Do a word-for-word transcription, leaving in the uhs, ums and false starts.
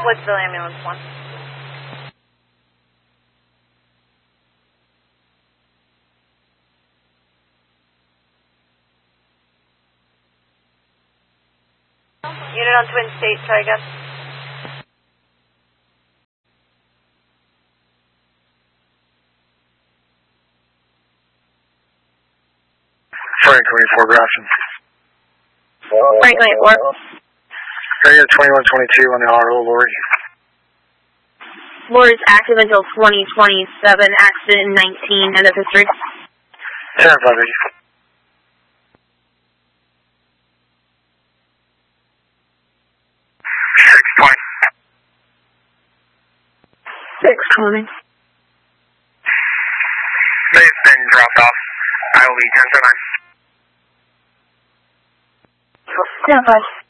Woodsville Ambulance one. Unit on Twin State, try again. Frank twenty-four Grafton. Frank twenty-four. Area twenty-one twenty-two on the auto, Lori. Lori's active until twenty twenty-seven, accident in nineteen, end of history. ten five eighty. six twenty. six twenty. They've been dropped off. I will be ten seven. ten five.